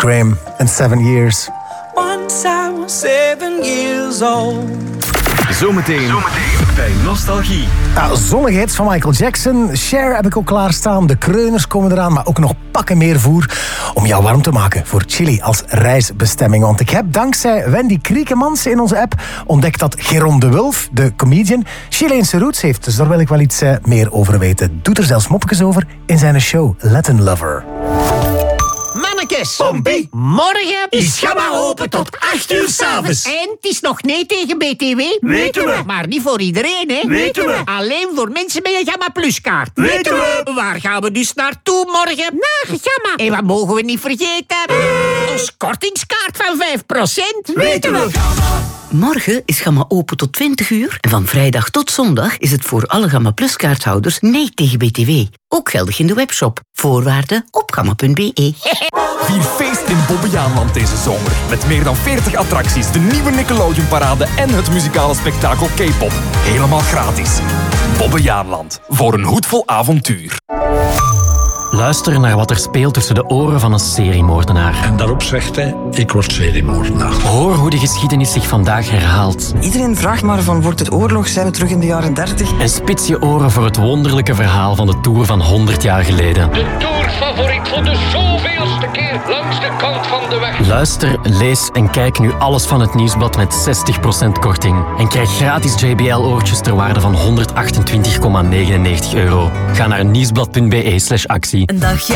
Graham en 7 Years. Once I was 7 years old. Zometeen bij Nostalgie. Ja, zonnige hits van Michael Jackson. Cher heb ik ook klaarstaan. De kreuners komen eraan, maar ook nog pakken meer voer om jou warm te maken voor Chili als reisbestemming. Want ik heb dankzij Wendy Kriekemans in onze app ontdekt dat Geron de Wulf, de comedian, Chileense roots heeft. Dus daar wil ik wel iets meer over weten. Doet er zelfs moppetjes over in zijn show Latin Lover. Mannekes, Pompie, morgen is Gamma open tot 8 uur 's avonds. En het is nog nee tegen BTW. Weten we. Maar niet voor iedereen, hè? Weten we. Alleen voor mensen met een Gamma Plus kaart. Weten we. Waar gaan we dus naartoe morgen? Naar Gamma. En wat mogen we niet vergeten? Ons kortingskaart van 5%. Weten we. Morgen is Gamma open tot 20 uur. En van vrijdag tot zondag is het voor alle Gamma Plus kaarthouders nee tegen BTW. Ook geldig in de webshop. Voorwaarden op gamma.be. Vier feest in Bobbejaanland deze zomer. Met meer dan 40 attracties, de nieuwe Nickelodeon-parade en het muzikale spektakel K-pop. Helemaal gratis. Bobbejaanland. Voor een hoedvol avontuur. Luister naar wat er speelt tussen de oren van een seriemoordenaar. En daarop zegt hij, ik word seriemoordenaar. Hoor hoe de geschiedenis zich vandaag herhaalt. Iedereen vraagt maar van, wordt het oorlog? Zijn we terug in de jaren 30? En spits je oren voor het wonderlijke verhaal van de Tour van 100 jaar geleden. De Tourfavoriet voor de zoveelste keer langs de kant van de weg. Luister, lees en kijk nu alles van het Nieuwsblad met 60% korting. En krijg gratis JBL-oortjes ter waarde van €128,99. Ga naar nieuwsblad.be/actie. Een dagje